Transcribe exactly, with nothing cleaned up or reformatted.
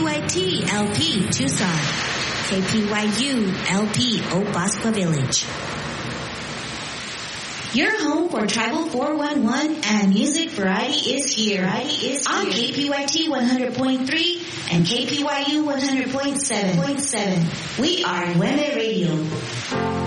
Y T L P Tucson, K P Y U L P Opascua Village. Your home for Tribal four one one and music variety is here. Variety is on here. K P Y T one hundred point three and K P Y U one hundred point seven. We are Nueve Radio.